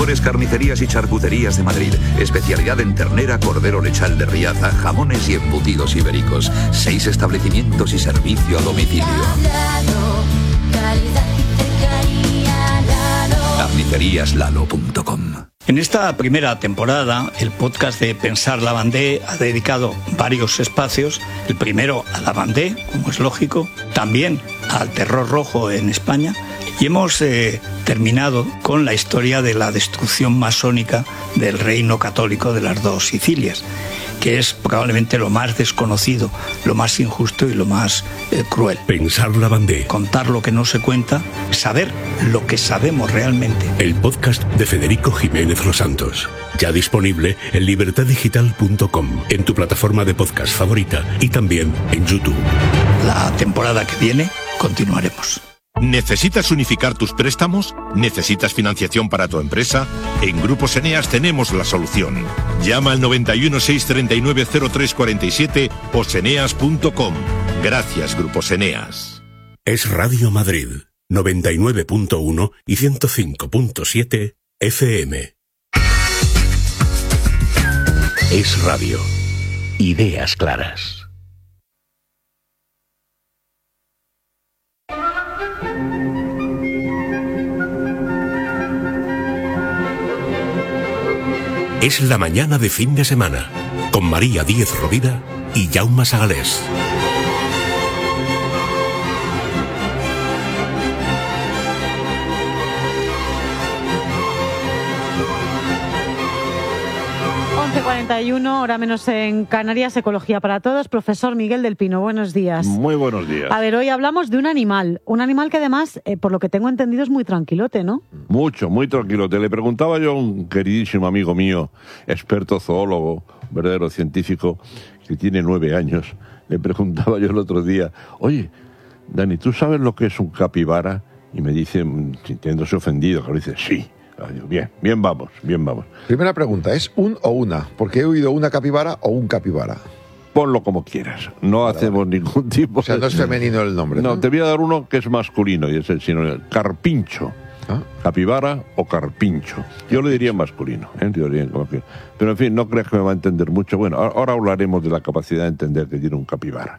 mejores carnicerías y charcuterías de Madrid. Especialidad en ternera, cordero lechal de Riaza, jamones y embutidos ibéricos. 6 establecimientos y servicio a domicilio. Carniceríaslalo.com. En esta primera temporada, el podcast de Pensar Lavandé ha dedicado varios espacios. El primero a Lavandé, como es lógico, también al terror rojo en España. Y hemos terminado con la historia de la destrucción masónica del reino católico de las dos Sicilias, que es probablemente lo más desconocido, lo más injusto y lo más cruel. Pensar Lavandé. Contar lo que no se cuenta, saber lo que sabemos realmente. El podcast de Federico Jiménez Los Santos. Ya disponible en libertaddigital.com, en tu plataforma de podcast favorita y también en YouTube. La temporada que viene continuaremos. ¿Necesitas unificar tus préstamos? ¿Necesitas financiación para tu empresa? En Grupos Eneas tenemos la solución. Llama al 91 639 0347 o seneas.com. Gracias, Grupos Eneas. Es Radio Madrid, 99.1 y 105.7 FM. Es radio. Ideas claras. Es la mañana de fin de semana, con María Díez Rovira y Jaume Sagalés. Hora menos en Canarias, Ecología para Todos. Profesor Miguel del Pino, buenos días. Muy buenos días. A ver, hoy hablamos de un animal que además, por lo que tengo entendido, es muy tranquilote, ¿no? Mucho, muy tranquilote. Le preguntaba yo a un queridísimo amigo mío, experto zoólogo, verdadero científico, que tiene 9 años, le preguntaba yo el otro día, oye, Dani, ¿tú sabes lo que es un capibara? Y me dice, sintiéndose ofendido, que le dice, sí. Bien vamos. Primera pregunta, ¿es un o una? Porque he oído una capibara o un capibara. Ponlo como quieras, no hacemos ningún tipo. O sea, no es femenino el nombre. No, te voy a dar uno que es masculino y es el sinónimo, carpincho. ¿Ah? Capibara o carpincho. Yo lo diría masculino, pero en fin, no creas que me va a entender mucho. Bueno, ahora hablaremos de la capacidad de entender que tiene un capibara.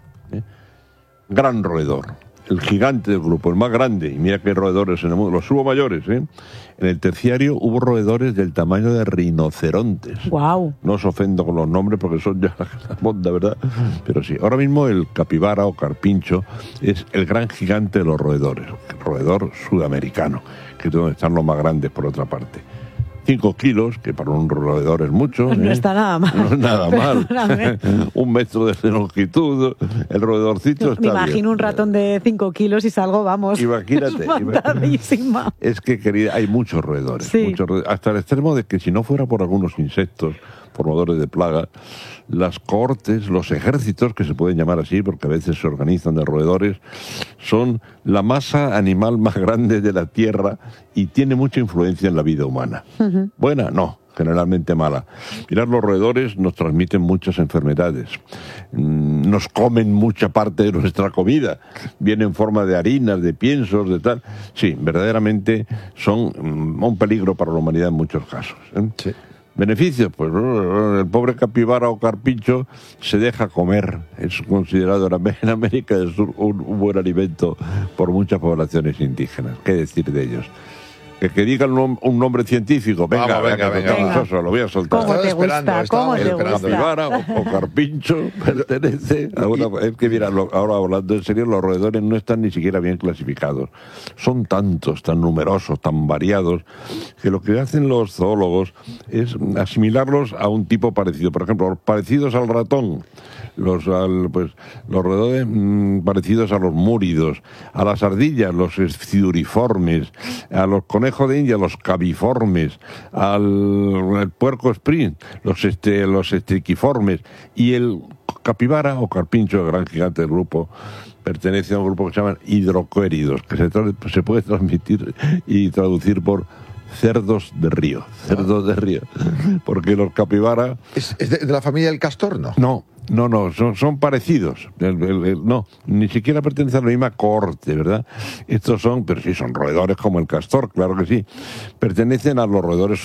Gran roedor. El gigante del grupo, el más grande, y mira que hay roedores en el mundo, los hubo mayores, En el terciario hubo roedores del tamaño de rinocerontes. Wow. No os ofendo con los nombres porque son ya la monda, ¿verdad? Pero sí, ahora mismo el capibara o carpincho es el gran gigante de los roedores, el roedor sudamericano, que es donde están los más grandes por otra parte. 5 kilos, que para un roedor es mucho. No está nada mal. No es nada mal. 1 metro de longitud, el roedorcito está bien. Me imagino un ratón de 5 kilos y salgo, vamos. Imagínate. Espantadísima. Es que, querida, hay muchos roedores. Sí. Hasta el extremo de que si no fuera por algunos insectos, formadores de plagas, las cohortes, los ejércitos, que se pueden llamar así, porque a veces se organizan de roedores, son la masa animal más grande de la Tierra y tiene mucha influencia en la vida humana. Uh-huh. Buena, no, generalmente mala. Mirad, los roedores nos transmiten muchas enfermedades, nos comen mucha parte de nuestra comida, viene en forma de harinas, de piensos, de tal. Sí, verdaderamente son un peligro para la humanidad en muchos casos. Sí. ¿Beneficios? Pues el pobre capibara o carpincho se deja comer. Es considerado en América del Sur un buen alimento por muchas poblaciones indígenas. ¿Qué decir de ellos? Que digan un nombre científico. Venga. Lo voy a soltar. ¿Cómo te gusta? Capibara o carpincho pertenece a una... Es que mira, ahora hablando en serio, los roedores no están ni siquiera bien clasificados. Son tantos, tan numerosos, tan variados, que lo que hacen los zoólogos es asimilarlos a un tipo parecido. Por ejemplo, parecidos al ratón. Los roedores parecidos a los múridos, a las ardillas, los esciduriformes, a los conejos de India, los caviformes, al puerco sprint, los estriquiformes, y el capibara o carpincho, el gran gigante del grupo, pertenece a un grupo que se llaman hidrocoéridos, que se puede transmitir y traducir por cerdos de río, porque los capibara... ¿Es de la familia del castor, no? No, son parecidos. No, ni siquiera pertenecen a la misma cohorte, ¿verdad? Estos son, pero sí, son roedores como el castor, claro que sí. Pertenecen a los roedores